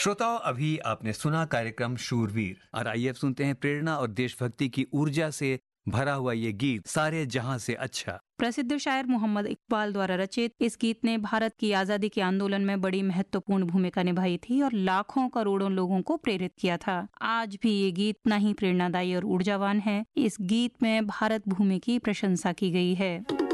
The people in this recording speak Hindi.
श्रोताओं, अभी आपने सुना कार्यक्रम शूरवीर। और आइए अब सुनते हैं प्रेरणा और देशभक्ति की ऊर्जा से भरा हुआ ये गीत, सारे जहां से अच्छा। प्रसिद्ध शायर मोहम्मद इकबाल द्वारा रचित इस गीत ने भारत की आजादी के आंदोलन में बड़ी महत्वपूर्ण भूमिका निभाई थी और लाखों करोड़ों लोगों को प्रेरित किया था। आज भी ये गीत इतना ही प्रेरणादायी और ऊर्जावान है। इस गीत में भारत भूमि की प्रशंसा की गई है।